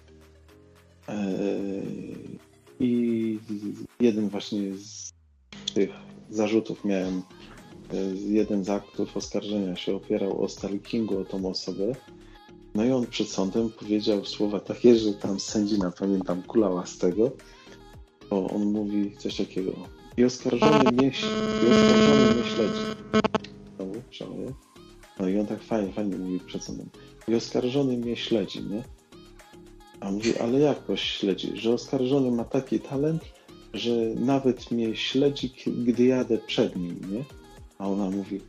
I jeden właśnie z tych zarzutów miałem, jeden z aktów oskarżenia się opierał o stalkingu o tą osobę. No i on przed sądem powiedział słowa takie, że tam sędzina, pamiętam, kulała z tego, bo on mówi coś takiego. I oskarżony mnie śledzi. Znowu, szaleję. No i on tak fajnie mówi przed sądem. I oskarżony mnie śledzi, nie? A mówi, ale jak go śledzi? Że oskarżony ma taki talent, że nawet mnie śledzi, gdy jadę przed nim, nie? A ona mówi,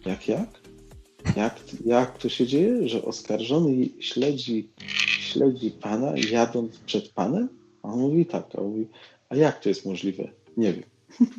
jak to się dzieje, że oskarżony śledzi pana jadąc przed panem? A on mówi tak, a on mówi, a jak to jest możliwe? Nie wiem.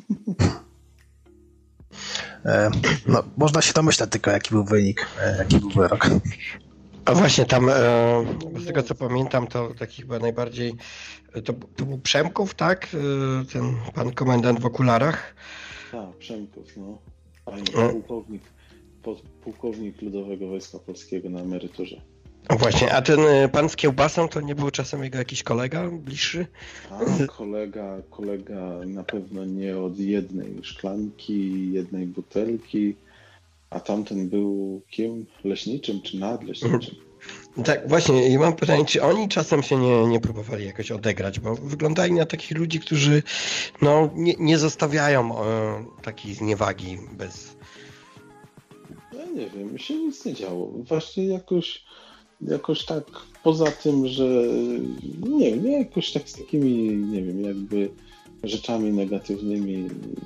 No, można się domyślać tylko, jaki był wynik, jaki był wyrok. A właśnie tam, z tego co pamiętam, to taki chyba najbardziej, to był Przemków, tak? Ten pan komendant w okularach. Tak, Przemków, no. Fajny pułkownik Ludowego Wojska Polskiego na emeryturze. O właśnie, a ten pan z kiełbasą to nie był czasem jego jakiś kolega bliższy? A kolega na pewno nie od jednej szklanki, jednej butelki, a tamten był kim? Leśniczym czy nadleśniczym? Tak, właśnie, i mam pytanie, czy oni czasem się nie próbowali jakoś odegrać, bo wyglądali na takich ludzi, którzy no, nie zostawiają takiej zniewagi bez... Ja nie wiem, mi się nic nie działo. Właśnie jakoś tak poza tym, że nie jakoś tak z takimi, nie wiem, jakby rzeczami negatywnymi.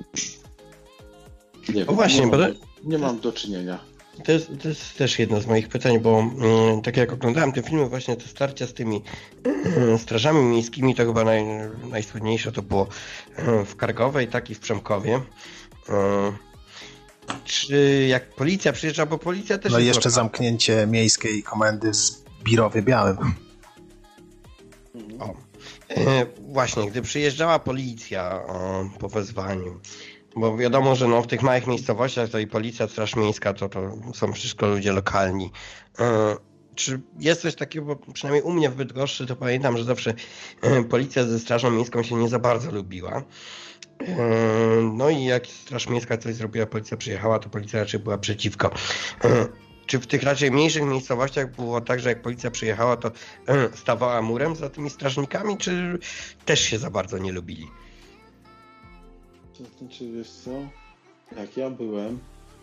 Nie wiem, właśnie, nie mam do czynienia. To jest też jedno z moich pytań, bo tak jak oglądałem te filmy, właśnie te starcia z tymi strażami miejskimi, to chyba najsłynniejsze to było w Kargowej, tak i w Przemkowie. Czy jak policja przyjeżdża, bo policja też... No i jeszcze zamknięcie miejskiej komendy w Zbirowie Białym. O. Właśnie, gdy przyjeżdżała policja po wezwaniu, bo wiadomo, że no, w tych małych miejscowościach to i policja, straż miejska to są wszystko ludzie lokalni. Czy jest coś takiego, bo przynajmniej u mnie w Bydgoszczy to pamiętam, że zawsze policja ze strażą miejską się nie za bardzo lubiła. No i jak straż miejska coś zrobiła, policja przyjechała, to policja raczej była przeciwko. Czy w tych raczej mniejszych miejscowościach było tak, że jak policja przyjechała, to stawała murem za tymi strażnikami, czy też się za bardzo nie lubili? To znaczy, wiesz co, jak ja byłem,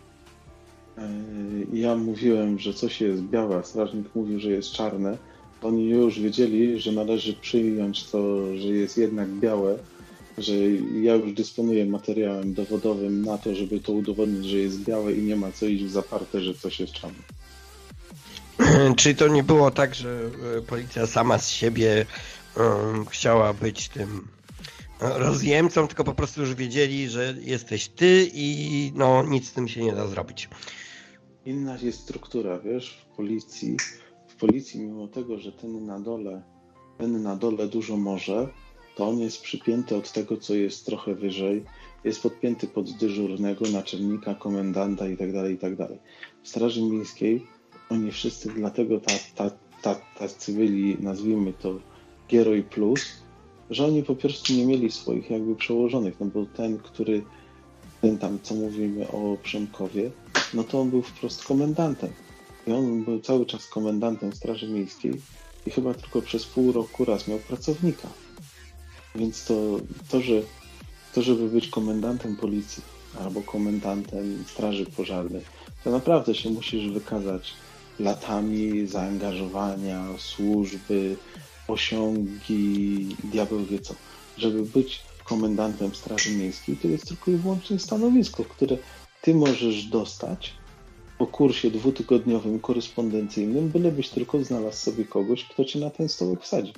ja mówiłem, że coś jest białe, a strażnik mówił, że jest czarne, to oni już wiedzieli, że należy przyjąć to, że jest jednak białe, że ja już dysponuję materiałem dowodowym na to, żeby to udowodnić, że jest białe i nie ma co iść w zaparte, że coś jest czarne. Czy to nie było tak, że policja sama z siebie chciała być tym rozjemcą, tylko po prostu już wiedzieli, że jesteś ty i no nic z tym się nie da zrobić? Inna jest struktura, wiesz, w policji mimo tego, że ten na dole dużo może, to on jest przypięty od tego, co jest trochę wyżej, jest podpięty pod dyżurnego, naczelnika, komendanta itd. W Straży Miejskiej oni wszyscy, dlatego tacy byli, nazwijmy to, Gieroj Plus, że oni po prostu nie mieli swoich jakby przełożonych, no bo ten tam, co mówimy o Przemkowie, no to on był wprost komendantem. I on był cały czas komendantem Straży Miejskiej i chyba tylko przez pół roku raz miał pracownika. Więc żeby być komendantem policji albo komendantem straży pożarnej, to naprawdę się musisz wykazać latami zaangażowania, służby, osiągi, diabeł wie co. Żeby być komendantem Straży Miejskiej, to jest tylko i wyłącznie stanowisko, które ty możesz dostać po kursie 2-tygodniowym korespondencyjnym, bylebyś tylko znalazł sobie kogoś, kto cię na ten stołek wsadzi.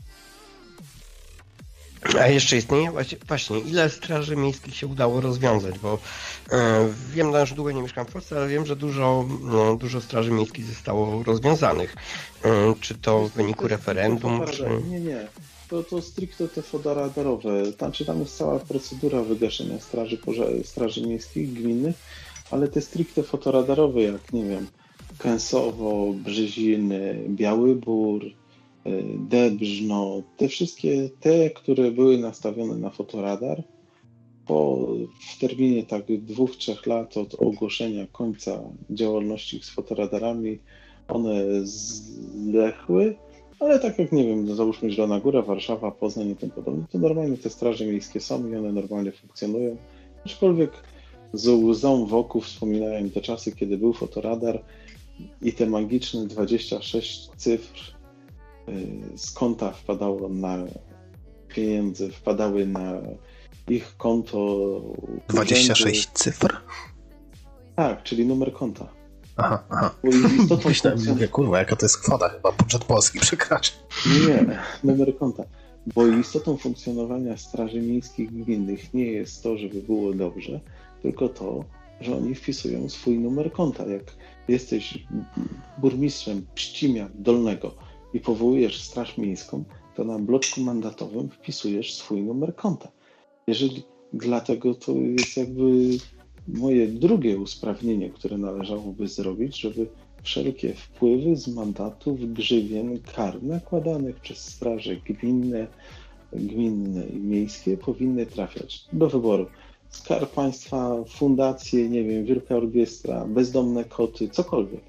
A jeszcze istnieje właśnie, ile straży miejskich się udało rozwiązać, bo wiem, że długo nie mieszkam w Polsce, ale wiem, że dużo straży miejskich zostało rozwiązanych. Czy to w wyniku referendum, czy... Nie. To stricte te fotoradarowe. Tam jest cała procedura wygaszenia straży miejskich, gminnych, ale te stricte fotoradarowe, jak nie wiem, Kęsowo, Brzeziny, Biały Bór, Debrzno, te wszystkie, które były nastawione na fotoradar, w terminie tak 2-3 lat od ogłoszenia końca działalności z fotoradarami, one zdechły, ale tak jak, nie wiem, załóżmy Zielona Góra, Warszawa, Poznań i tym podobne, to normalnie te straże miejskie są i one normalnie funkcjonują, aczkolwiek z łzą wokół wspominają te czasy, kiedy był fotoradar i te magiczne 26 cyfr z konta wpadało na pieniądze, wpadały na ich konto. 26 cyfr? Tak, czyli numer konta. Aha. Myślę, kurwa, jaka to jest kwota, chyba budżet Polski przekracza. Nie, numer konta. Bo istotą funkcjonowania straży miejskich gminnych nie jest to, żeby było dobrze, tylko to, że oni wpisują swój numer konta. Jak jesteś burmistrzem Pścimia Dolnego i powołujesz straż miejską, to na bloczku mandatowym wpisujesz swój numer konta. Dlatego to jest jakby moje drugie usprawnienie, które należałoby zrobić, żeby wszelkie wpływy z mandatów, grzywien, kar nakładanych przez straże gminne i miejskie powinny trafiać do wyboru. Skarb Państwa, fundacje, nie wiem, Wielka Orkiestra, bezdomne koty, cokolwiek.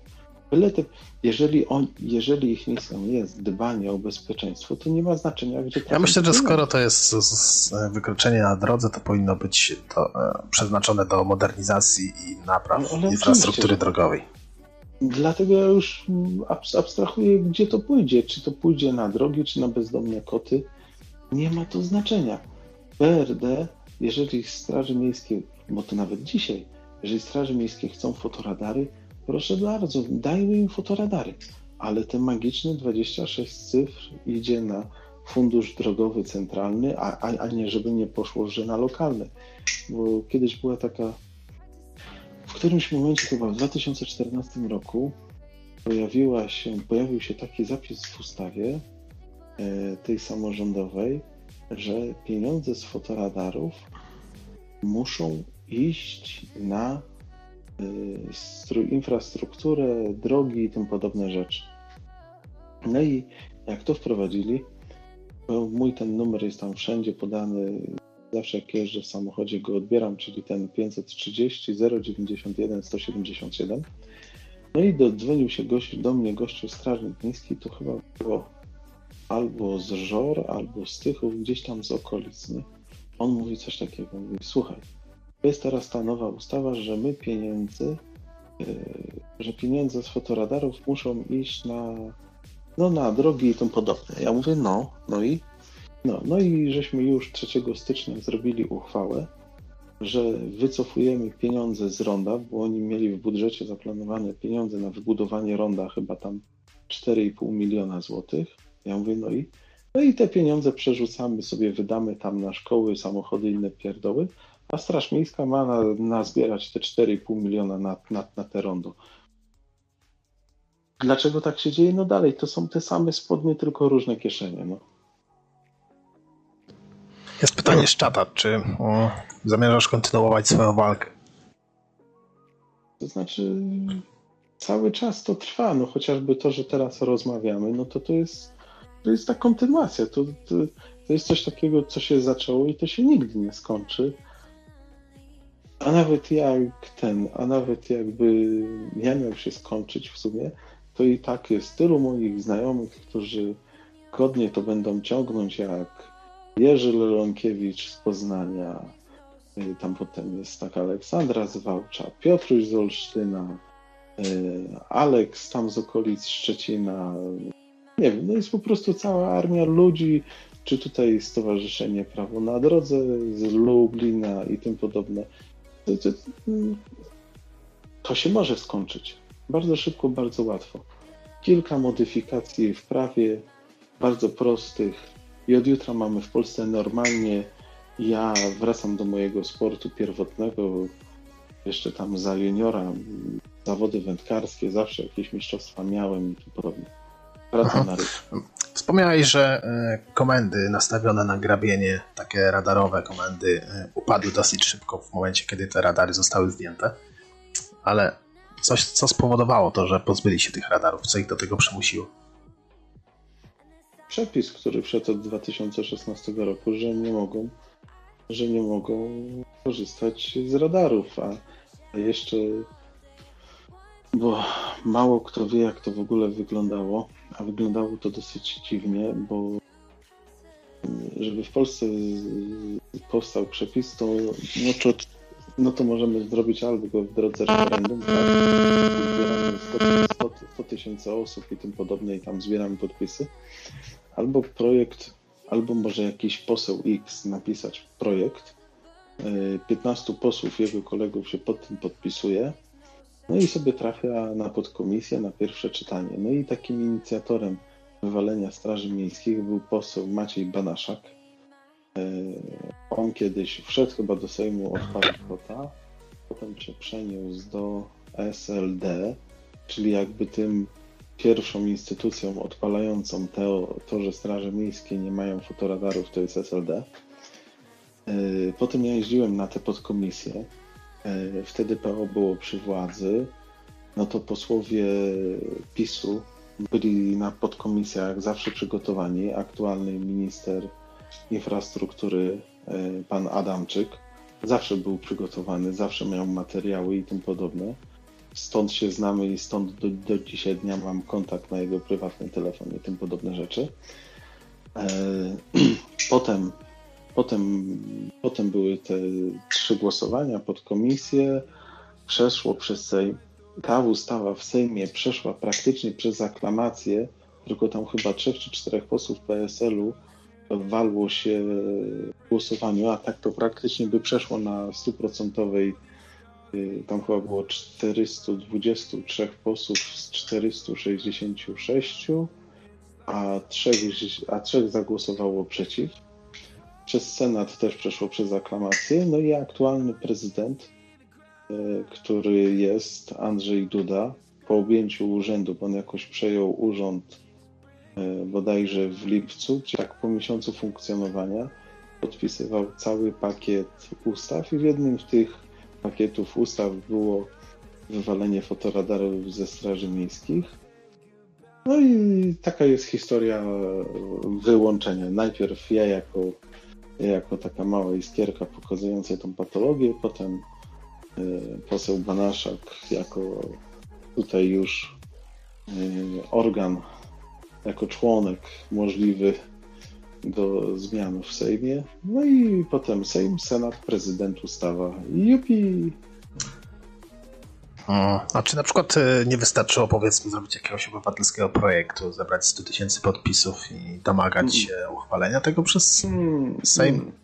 Jeżeli ich misją jest dbanie o bezpieczeństwo, to nie ma znaczenia, gdzie trafią. Ja myślę, że skoro to jest wykroczenie na drodze, to powinno być to przeznaczone do modernizacji i napraw infrastruktury drogowej. Dlatego ja już abstrahuję, gdzie to pójdzie. Czy to pójdzie na drogi, czy na bezdomne koty. Nie ma to znaczenia. BRD, jeżeli straże miejskie, bo to nawet dzisiaj, jeżeli straże miejskie chcą fotoradary, proszę bardzo, dajmy im fotoradary. Ale te magiczne 26 cyfr idzie na fundusz drogowy centralny, a nie żeby nie poszło, że na lokalny. Bo kiedyś była taka... W którymś momencie, chyba w 2014 roku, pojawił się taki zapis w ustawie tej samorządowej, że pieniądze z fotoradarów muszą iść na infrastrukturę, drogi i tym podobne rzeczy. No i jak to wprowadzili, bo mój ten numer jest tam wszędzie podany, zawsze jak jeżdżę w samochodzie go odbieram, czyli ten 530 091 177. No i dodzwonił się do mnie gościu strażnik miejski, to chyba było albo z Żor, albo z Tychów, gdzieś tam z okolic, nie? On mówi coś takiego, mówi, słuchaj, to jest teraz ta nowa ustawa, że pieniądze z fotoradarów muszą iść na drogi i tym podobne. Ja mówię, no i żeśmy już 3 stycznia zrobili uchwałę, że wycofujemy pieniądze z ronda, bo oni mieli w budżecie zaplanowane pieniądze na wybudowanie ronda chyba tam 4,5 miliona złotych. Ja mówię, no i te pieniądze przerzucamy sobie, wydamy tam na szkoły, samochody i inne pierdoły, a Straż Miejska ma nazbierać te 4,5 miliona na te rondo. Dlaczego tak się dzieje? No dalej, to są te same spodnie, tylko różne kieszenie, no. Jest pytanie z czata, czy zamierzasz kontynuować swoją walkę? To znaczy, cały czas to trwa, no chociażby to, że teraz rozmawiamy, no to jest ta kontynuacja, to jest coś takiego, co się zaczęło i to się nigdy nie skończy. A nawet jakby ja miał się skończyć w sumie, to i tak jest tylu moich znajomych, którzy godnie to będą ciągnąć, jak Jerzy Lelonkiewicz z Poznania, tam potem jest taka Aleksandra z Wałcza, Piotruś z Olsztyna, Aleks tam z okolic Szczecina. Nie wiem, no jest po prostu cała armia ludzi, czy tutaj Stowarzyszenie Prawo na Drodze z Lublina i tym podobne. to się może skończyć. Bardzo szybko, bardzo łatwo. Kilka modyfikacji w prawie, bardzo prostych i od jutra mamy w Polsce normalnie. Ja wracam do mojego sportu pierwotnego, jeszcze tam za juniora, zawody wędkarskie, zawsze jakieś mistrzostwa miałem i tym podobnie. Wracam na ryb. Wspomniałeś, że komendy nastawione na grabienie, takie radarowe komendy, upadły dosyć szybko w momencie, kiedy te radary zostały zdjęte, ale co spowodowało to, że pozbyli się tych radarów? Co ich do tego przymusiło? Przepis, który wszedł od 2016 roku, że nie mogą korzystać z radarów, a jeszcze, bo mało kto wie, jak to w ogóle wyglądało, a wyglądało to dosyć dziwnie, bo żeby w Polsce powstał przepis, to możemy zrobić albo go w drodze referendum, tak? Zbieramy 100 tysięcy osób i tym podobne i tam zbieramy podpisy, albo projekt, albo może jakiś poseł X napisać projekt, 15 posłów, jego kolegów się pod tym podpisuje, no i sobie trafia na podkomisję, na pierwsze czytanie. No i takim inicjatorem wywalenia Straży Miejskich był poseł Maciej Banaszak. On kiedyś wszedł chyba do Sejmu, odpalił kota, potem się przeniósł do SLD, czyli jakby tym pierwszą instytucją odpalającą to, że Straże Miejskie nie mają fotoradarów, to jest SLD. Potem ja jeździłem na te podkomisje. Wtedy PO było przy władzy. No to posłowie PiS-u byli na podkomisjach zawsze przygotowani. Aktualny minister infrastruktury, pan Adamczyk, zawsze był przygotowany, zawsze miał materiały i tym podobne. Stąd się znamy i stąd do dzisiaj dnia mam kontakt na jego prywatny telefon i tym podobne rzeczy. Potem były te 3 głosowania pod komisję, przeszło przez Sejm. Ta ustawa w Sejmie przeszła praktycznie przez aklamację, tylko tam chyba 3 czy 4 posłów PSL-u walło się w głosowaniu, a tak to praktycznie by przeszło na 100%. Tam chyba było 423 posłów z 466, a 3 zagłosowało przeciw. Przez Senat też przeszło przez aklamację. No i aktualny prezydent, który jest Andrzej Duda, po objęciu urzędu, bo on jakoś przejął urząd bodajże w lipcu, czy tak po miesiącu funkcjonowania, podpisywał cały pakiet ustaw i w jednym z tych pakietów ustaw było wywalenie fotoradarów ze Straży Miejskich. No i taka jest historia wyłączenia. Najpierw ja jako taka mała iskierka pokazująca tą patologię, potem poseł Banaszak jako tutaj już organ, jako członek możliwy do zmian w Sejmie. No i potem Sejm, Senat, prezydent, ustawa. Jupi! A czy na przykład nie wystarczyło, powiedzmy, zrobić jakiegoś obywatelskiego projektu, zebrać 100 tysięcy podpisów i domagać się uchwalenia tego przez Sejm?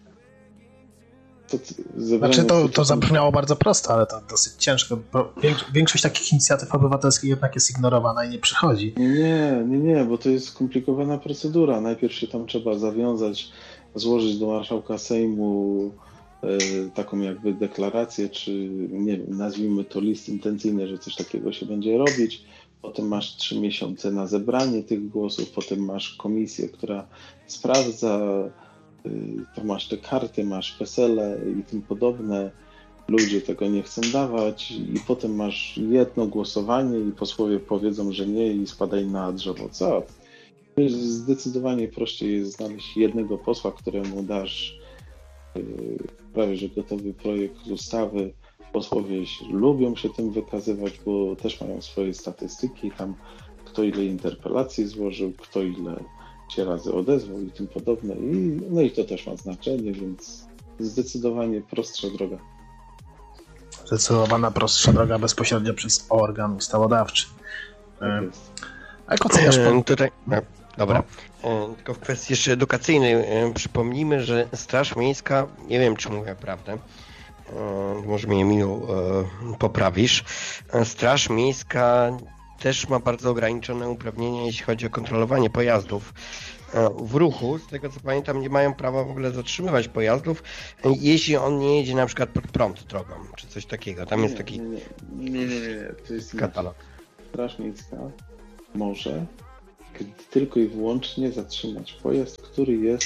Znaczy to zabrzmiało bardzo prosto, ale to dosyć ciężko, bo większość takich inicjatyw obywatelskich jednak jest ignorowana i nie przychodzi. Nie, bo to jest skomplikowana procedura. Najpierw się tam trzeba zawiązać, złożyć do marszałka Sejmu taką jakby deklarację, czy nie wiem, nazwijmy to list intencyjny, że coś takiego się będzie robić. Potem masz 3 miesiące na zebranie tych głosów, potem masz komisję, która sprawdza, to masz te karty, masz PESEL-e i tym podobne. Ludzie tego nie chcą dawać i potem masz jedno głosowanie i posłowie powiedzą, że nie i spadaj na drzewo. Co? Zdecydowanie prościej jest znaleźć jednego posła, któremu dasz prawie że gotowy projekt ustawy. Posłowie lubią się tym wykazywać, bo też mają swoje statystyki, tam kto ile interpelacji złożył, kto ile się razy odezwał i tym podobne. No i to też ma znaczenie, więc zdecydowanie prostsza droga. Zdecydowana prostsza droga bezpośrednio przez organ ustawodawczy. Tak jest. A jak oceniasz pan? Tutaj, dobra. Tylko w kwestii jeszcze edukacyjnej przypomnijmy, że Straż Miejska, nie wiem czy mówię prawdę, może mnie Emilu poprawisz, Straż Miejska też ma bardzo ograniczone uprawnienia, jeśli chodzi o kontrolowanie pojazdów w ruchu. Z tego co pamiętam, nie mają prawa w ogóle zatrzymywać pojazdów, jeśli on nie jedzie na przykład pod prąd drogą, czy coś takiego. Tam jest taki Nie. To jest katalog. Straż Miejska może tylko i wyłącznie zatrzymać pojazd, który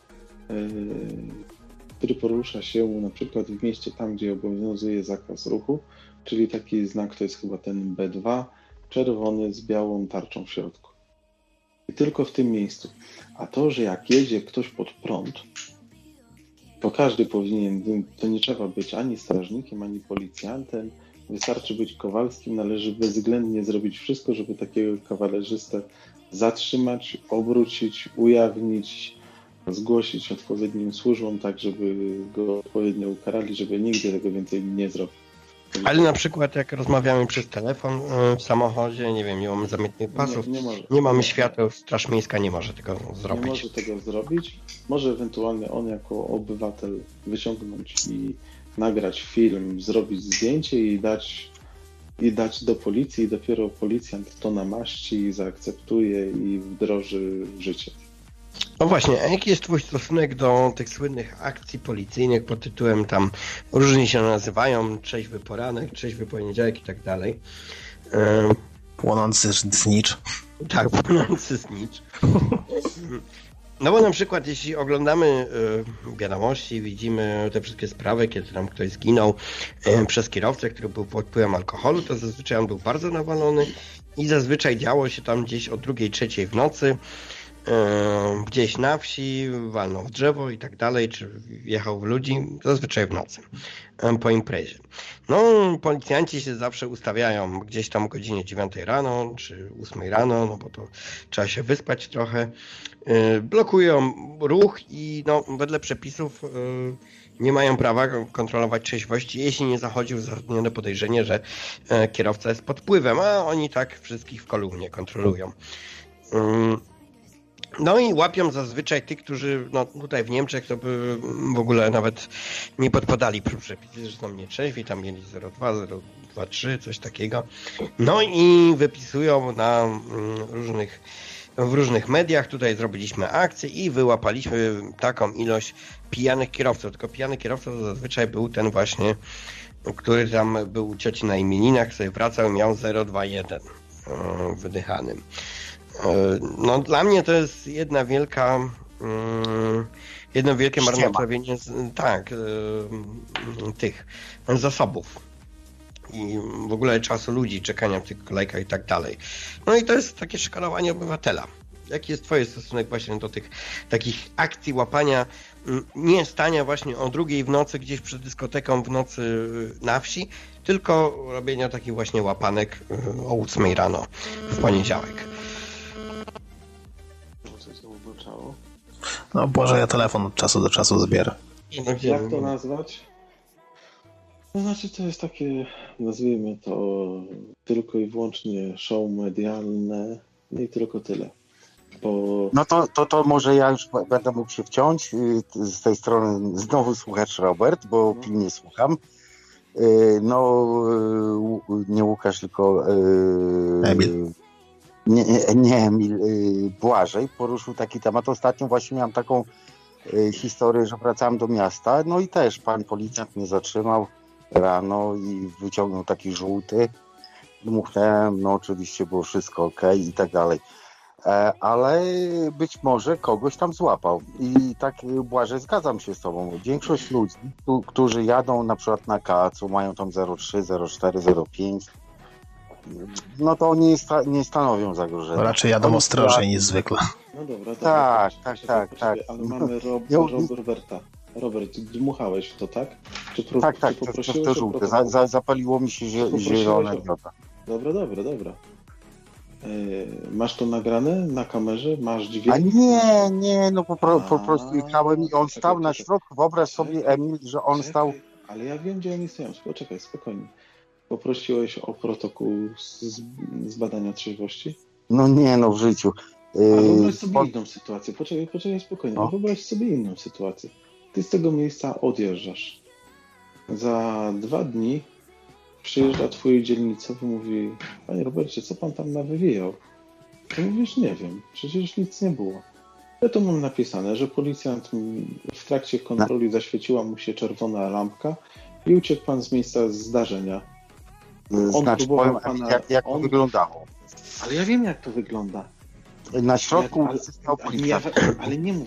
porusza się na przykład w mieście tam, gdzie obowiązuje zakaz ruchu, czyli taki znak to jest chyba ten B2, czerwony z białą tarczą w środku. I tylko w tym miejscu. A to, że jak jedzie ktoś pod prąd, to każdy powinien, to nie trzeba być ani strażnikiem, ani policjantem, wystarczy być Kowalskim, należy bezwzględnie zrobić wszystko, żeby takiego kawalerzystę zatrzymać, obrócić, ujawnić, zgłosić odpowiednim służbom, tak żeby go odpowiednio ukarali, żeby nigdy tego więcej nie zrobił. Ale na przykład jak rozmawiamy przez telefon w samochodzie, nie wiem, nie mamy zamiennych pasów, nie mamy świateł, Straż Miejska nie może tego zrobić. Nie może tego zrobić. Może ewentualnie on jako obywatel wyciągnąć i nagrać film, zrobić zdjęcie i dać do policji i dopiero policjant to namaści, zaakceptuje i wdroży w życie. No właśnie, a jaki jest twój stosunek do tych słynnych akcji policyjnych pod tytułem tam, różnie się nazywają, trzeźwy poranek, trzeźwy poniedziałek i tak dalej. Płonący znicz. Tak, płonący znicz. No bo na przykład jeśli oglądamy wiadomości, widzimy te wszystkie sprawy, kiedy tam ktoś zginął przez kierowcę, który był pod wpływem alkoholu, to zazwyczaj on był bardzo nawalony i zazwyczaj działo się tam gdzieś o 2, 3 w nocy, gdzieś na wsi, walnął w drzewo i tak dalej, czy wjechał w ludzi, zazwyczaj w nocy, po imprezie. No, policjanci się zawsze ustawiają gdzieś tam o godzinie 9 rano, czy 8 rano, no bo to trzeba się wyspać trochę, blokują ruch i no, wedle przepisów nie mają prawa kontrolować trzeźwości, jeśli nie zachodzi uzasadnione podejrzenie, że kierowca jest pod wpływem, a oni tak wszystkich w kolumnie kontrolują. No i łapią zazwyczaj tych, którzy no tutaj w Niemczech to by w ogóle nawet nie podpadali przepisy, że są nietrzeźwi, tam mieli 0,2, 0,23, coś takiego. No i wypisują w różnych mediach, tutaj zrobiliśmy akcję i wyłapaliśmy taką ilość pijanych kierowców, tylko pijany kierowca to zazwyczaj był ten właśnie, który tam był u cioci na imieninach, sobie wracał i miał 0,21 wydychanym. No dla mnie to jest jedno wielkie marnotrawienie tych zasobów i w ogóle czasu ludzi, czekania w tych kolejkach i tak dalej. No i to jest takie szkalowanie obywatela. Jaki jest twoje stosunek właśnie do tych takich akcji łapania, nie stania właśnie o 2 w nocy gdzieś przed dyskoteką w nocy na wsi, tylko robienia takich właśnie łapanek o 8 rano w poniedziałek? No Boże, ja telefon od czasu do czasu zbieram. Jak to nazwać? No znaczy to jest takie, nazwijmy to tylko i wyłącznie show medialne i tylko tyle. Bo... No to może ja już będę mógł się wciąć. Z tej strony znowu słuchacz Robert, bo pilnie słucham. No nie Łukasz, tylko Emil. Nie Emil, Błażej poruszył taki temat. Ostatnio właśnie miałem taką historię, że wracałem do miasta, no i też pan policjant mnie zatrzymał rano i wyciągnął taki żółty. Dmuchnąłem, no oczywiście było wszystko okej i tak dalej. Ale być może kogoś tam złapał. I tak, Błażej, zgadzam się z tobą. Większość ludzi, którzy jadą na przykład na kacu, mają tam 0,3, 0,4, 0,5, no to nie stanowią zagrożenia. Raczej jadą ostrożniej niż zwykle. No dobra. Tak. Ale mamy Roberta. Robert, dmuchałeś w to, tak? Tak, to żółte. Zapaliło mi się zielone. Dobra. Masz to nagrane na kamerze? Masz dźwięk? A nie, no po prostu jechałem i on stał na środku. Wyobraź sobie, Emil, że on stał... Ale ja wiem, gdzie oni stoją. Poczekaj, spokojnie. Poprosiłeś o protokół z badania trzeźwości? No nie, no w życiu. A wyobraź sobie inną sytuację. Poczekaj spokojnie. No. Wyobraź sobie inną sytuację. Ty z tego miejsca odjeżdżasz. Za 2 dni przyjeżdża twój dzielnicowy i mówi: panie Robercie, co pan tam nawywijał? Ty mówisz: nie wiem, przecież nic nie było. Ja to mam napisane, że policjant w trakcie kontroli zaświeciła mu się czerwona lampka i uciekł pan z miejsca zdarzenia. Znaczy, powiem, jak to wyglądało. Ale ja wiem, jak to wygląda. Na środku Ale nie mów